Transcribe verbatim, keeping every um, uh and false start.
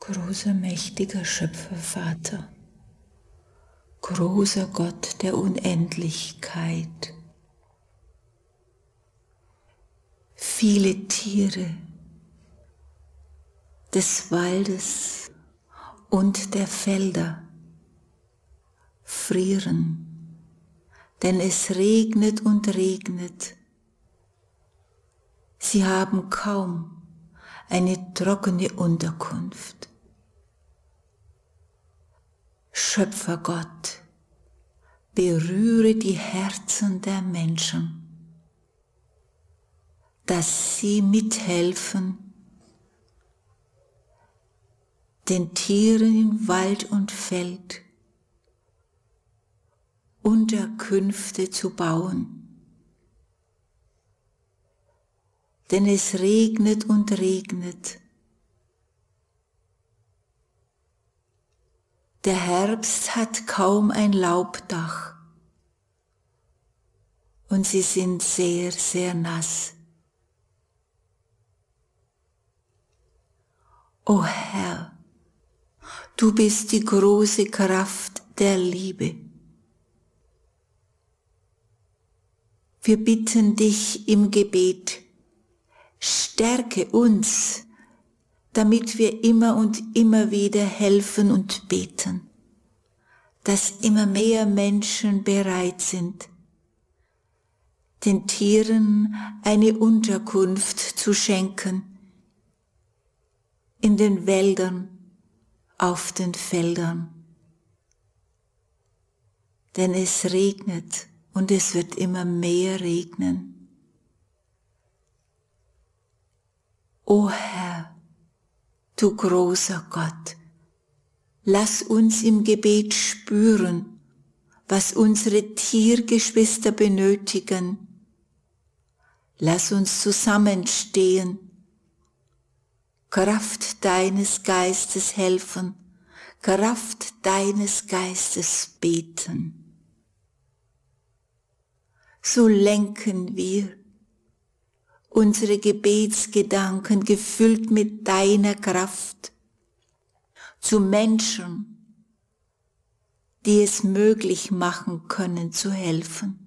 Großer, mächtiger Schöpfervater, großer Gott der Unendlichkeit, viele Tiere des Waldes und der Felder frieren, denn es regnet und regnet. Sie haben kaum eine trockene Unterkunft. Schöpfergott, berühre die Herzen der Menschen, dass sie mithelfen, den Tieren in Wald und Feld Unterkünfte zu bauen. Denn es regnet und regnet. Der Herbst hat kaum ein Laubdach und sie sind sehr, sehr nass. O Herr, du bist die große Kraft der Liebe. Wir bitten dich im Gebet, stärke uns, damit wir immer und immer wieder helfen und beten, dass immer mehr Menschen bereit sind, den Tieren eine Unterkunft zu schenken, in den Wäldern, auf den Feldern. Denn es regnet und es wird immer mehr regnen. O Herr, du großer Gott, lass uns im Gebet spüren, was unsere Tiergeschwister benötigen. Lass uns zusammenstehen, Kraft deines Geistes helfen, Kraft deines Geistes beten. So lenken wir unsere Gebetsgedanken, gefüllt mit deiner Kraft, zu Menschen, die es möglich machen können, zu helfen.